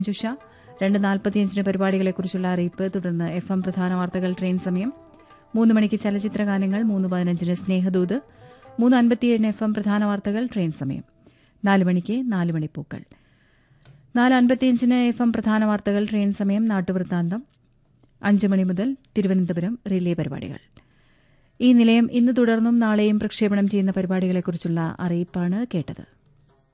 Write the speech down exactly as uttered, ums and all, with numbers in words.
ജുഷ രണ്ട് നാൽപ്പത്തിയഞ്ചിന് പരിപാടികളെക്കുറിച്ചുള്ള അറിയിപ്പ്. തുടർന്ന് എഫ് എം പ്രധാന വാർത്തകൾ, ട്രെയിൻ സമയം. മൂന്ന് മണിക്ക് ചലച്ചിത്ര ഗാനങ്ങൾ. മൂന്ന് പതിനഞ്ചിന് സ്നേഹദൂത്. മൂന്ന് അൻപത്തിയേഴിന് എഫ് എം പ്രധാന വാർത്തകൾ, ട്രെയിൻ സമയം. നാല് മണിക്ക് നാല് മണിപ്പൂക്കൾ. നാല് അൻപത്തിയഞ്ചിന് എഫ് എം പ്രധാന വാർത്തകൾ, ട്രെയിൻ സമയം. നാട്ടുവൃത്താന്തം. അഞ്ച് മണി മുതൽ തിരുവനന്തപുരം റിലേ പരിപാടികൾ. ഈ നിലയം ഇന്ന് തുടർന്നും നാളെയും പ്രക്ഷേപണം ചെയ്യുന്ന പരിപാടികളെക്കുറിച്ചുള്ള അറിയിപ്പാണ് കേട്ടത്.